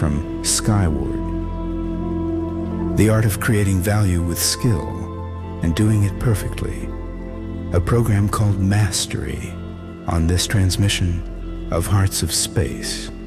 from Skyward. The art of creating value with skill and doing it perfectly. A program called Mastery on this transmission of Hearts of Space.